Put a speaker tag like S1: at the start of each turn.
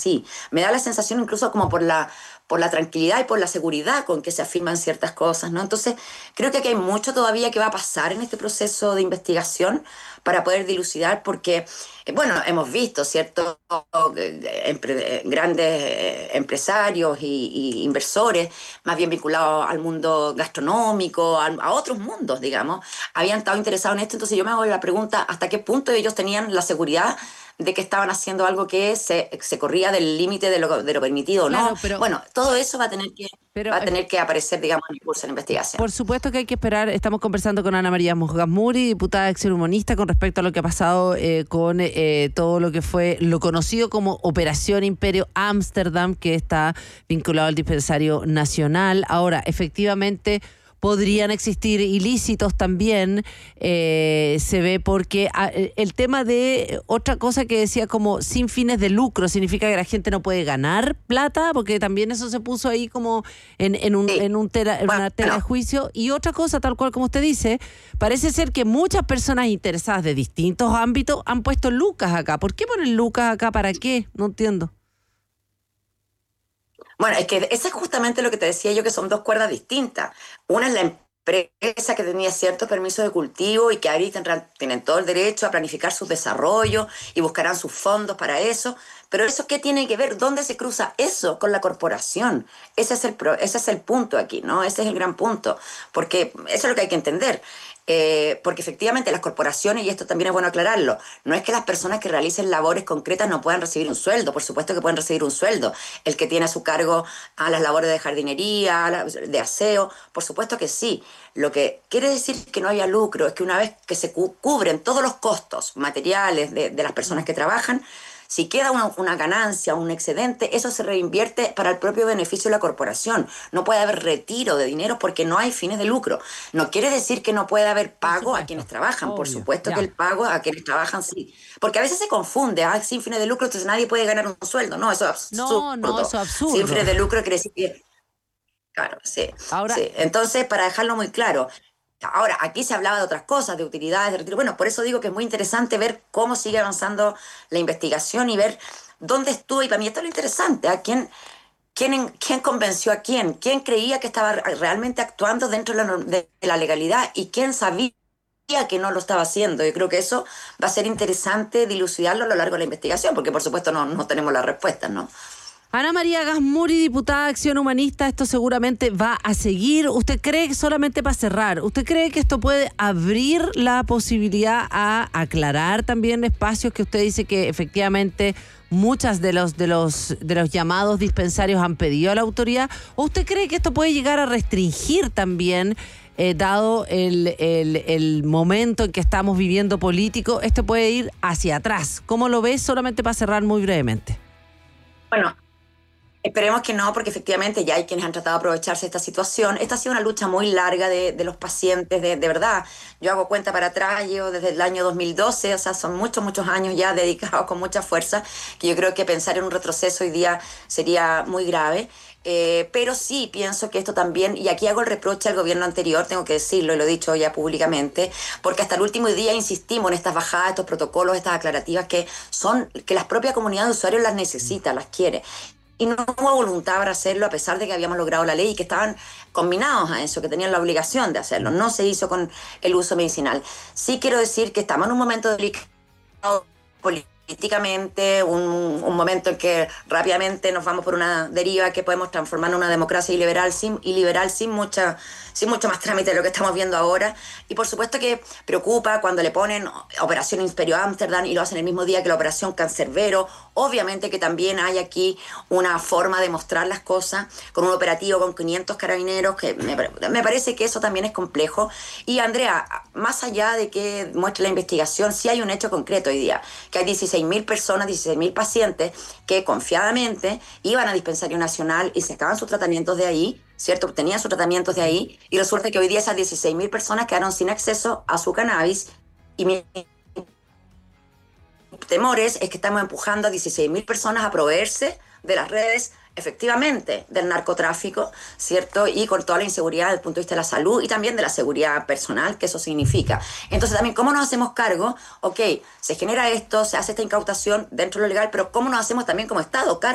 S1: así. Me da la sensación incluso como por la tranquilidad y por la seguridad con que se afirman ciertas cosas, ¿no? Entonces, creo que aquí hay mucho todavía que va a pasar en este proceso de investigación para poder dilucidar, porque, bueno, hemos visto, ¿cierto? Grandes empresarios y inversores, más bien vinculados al mundo gastronómico, a otros mundos, digamos, habían estado interesados en esto. Entonces yo me hago la pregunta, ¿hasta qué punto ellos tenían la seguridad de que estaban haciendo algo que se corría del límite de lo permitido o no?
S2: Claro, pero,
S1: Bueno, todo eso
S2: pero
S1: va a tener que aparecer, digamos, en el curso de la investigación.
S2: por supuesto que hay que esperar. Estamos conversando con Ana María Gasmuri, diputada de Acción Humanista, con respecto a lo que ha pasado con todo lo que fue lo conocido como Operación Imperio Ámsterdam, que está vinculado al dispensario nacional. Ahora, efectivamente, podrían existir ilícitos también, se ve porque el tema de otra cosa que decía como sin fines de lucro, significa que la gente no puede ganar plata, porque también eso se puso ahí como en
S1: Sí.
S2: en una tela de juicio. Y otra cosa, tal cual como usted dice, parece ser que muchas personas interesadas de distintos ámbitos han puesto lucas acá. ¿Por qué ponen lucas acá? ¿Para qué? No entiendo.
S1: Bueno, es que eso es justamente lo que te decía yo, que son dos cuerdas distintas. Una es la empresa que tenía cierto permiso de cultivo y que ahí tienen todo el derecho a planificar sus desarrollos y buscarán sus fondos para eso. Pero eso, ¿qué tiene que ver? ¿Dónde se cruza eso con la corporación? Ese es el punto aquí, ¿no? Ese es el gran punto. Porque eso es lo que hay que entender. Porque efectivamente las corporaciones, y esto también es bueno aclararlo, no es que las personas que realicen labores concretas no puedan recibir un sueldo. Por supuesto que pueden recibir un sueldo. El que tiene a su cargo a las labores de jardinería, de aseo, por supuesto que sí. Lo que quiere decir que no haya lucro es que una vez que se cubren todos los costos materiales de las personas que trabajan, si queda una ganancia, un excedente, eso se reinvierte para el propio beneficio de la corporación. No puede haber retiro de dinero porque no hay fines de lucro. No quiere decir que no puede haber
S2: Por
S1: pago a quienes
S2: supuesto,
S1: trabajan. Por
S2: obvio,
S1: supuesto que
S2: ya.
S1: el pago a quienes trabajan sí. Porque a veces se confunde, sin fines de lucro, entonces nadie puede ganar un sueldo. No, eso es
S2: No, no,
S1: absurdo.
S2: eso es
S1: Sin
S2: absurdo.
S1: fines de lucro quiere decir que... Claro, sí,
S2: Ahora,
S1: sí. Entonces, para dejarlo muy claro, ahora, aquí se hablaba de otras cosas, de utilidades, de retiro. Bueno, por eso digo que es muy interesante ver cómo sigue avanzando la investigación y ver dónde estuvo. Y para mí esto es lo interesante, ¿a quién convenció a quién? ¿Quién creía que estaba realmente actuando dentro de la legalidad y quién sabía que no lo estaba haciendo? Yo creo que eso va a ser interesante dilucidarlo a lo largo de la investigación, porque por supuesto no tenemos las respuestas, ¿no?
S2: Ana María Gasmuri, diputada de Acción Humanista, esto seguramente va a seguir. ¿Usted cree que, solamente para cerrar, usted cree que esto puede abrir la posibilidad a aclarar también espacios que usted dice que efectivamente muchas de los llamados dispensarios han pedido a la autoridad? ¿O usted cree que esto puede llegar a restringir también, dado el momento en que estamos viviendo político, esto puede ir hacia atrás? ¿Cómo lo ves? Solamente para cerrar muy brevemente.
S1: Bueno, esperemos que no, porque efectivamente ya hay quienes han tratado de aprovecharse de esta situación. Esta ha sido una lucha muy larga de los pacientes, de verdad. Yo hago cuenta para atrás, yo desde el año 2012, o sea, son muchos años ya dedicados con mucha fuerza, que yo creo que pensar en un retroceso hoy día sería muy grave. Pero sí pienso que esto también, y aquí hago el reproche al gobierno anterior, tengo que decirlo y lo he dicho ya públicamente, porque hasta el último día insistimos en estas bajadas, estos protocolos, estas aclarativas que la propia comunidad de usuarios las necesita, las quiere. Y no hubo voluntad para hacerlo, a pesar de que habíamos logrado la ley y que estaban combinados a eso, que tenían la obligación de hacerlo. No se hizo con el uso medicinal. Sí quiero decir que estamos en un momento delicado políticamente, un momento en que rápidamente nos vamos por una deriva que podemos transformar en una democracia liberal sin mucho más trámite de lo que estamos viendo ahora. Y por supuesto que preocupa cuando le ponen Operación Imperio Ámsterdam y lo hacen el mismo día que la Operación Cancerbero. Obviamente que también hay aquí una forma de mostrar las cosas con un operativo con 500 carabineros, que me parece que eso también es complejo. Y Andrea, más allá de que muestre la investigación, sí hay un hecho concreto hoy día, que hay 16.000 personas, 16.000 pacientes que confiadamente iban a Dispensario Nacional y sacaban sus tratamientos de ahí, ¿cierto? Obtenían sus tratamientos de ahí, y resulta que hoy día esas 16.000 personas quedaron sin acceso a su cannabis, y mi temores es que estamos empujando a 16.000 personas a proveerse de las redes, efectivamente, del narcotráfico, ¿cierto? Y con toda la inseguridad desde el punto de vista de la salud y también de la seguridad personal que eso significa. Entonces también, ¿cómo nos hacemos cargo? Ok, se genera esto, se hace esta incautación dentro de lo legal, pero ¿cómo nos hacemos también como Estado cargo